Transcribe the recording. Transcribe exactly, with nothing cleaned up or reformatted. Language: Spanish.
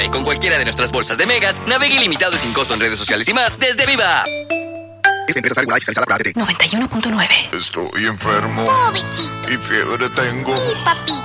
Y con cualquiera de nuestras bolsas de megas, navegue ilimitado y sin costo en redes sociales y más desde Viva. Esta empresa está regulada y fiscalizada por A T T. noventa y uno punto nueve. Estoy enfermo. Oh, bichito. Y fiebre tengo. Y papi.